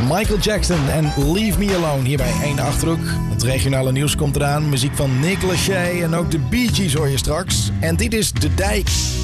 Michael Jackson en Leave Me Alone hier bij 1 Achterhoek. Het regionale nieuws komt eraan. Muziek van Nick Lachey en ook de Bee Gees hoor je straks. En dit is De Dijk.